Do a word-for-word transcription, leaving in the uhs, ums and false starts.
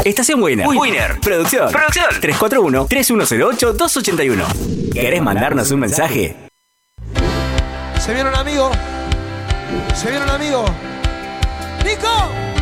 Estación Winner. Winner. Producción. Producción. tres cuatro uno, tres uno cero ocho, dos ocho uno. ¿Querés mandarnos un mensaje? Se viene un amigo. Se viene un amigo. ¡Nico!